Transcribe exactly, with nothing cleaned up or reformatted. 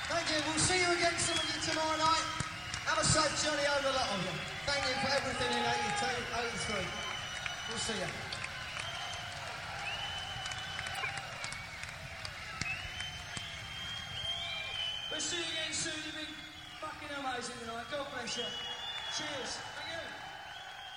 Thank you. We'll see you again, some of you, tomorrow night. Have a safe journey home, a lot of you. Thank you for everything in eighty-two, eighty-three. We'll see you. We'll see you again soon. You've been fucking amazing tonight. God bless you. Cheers.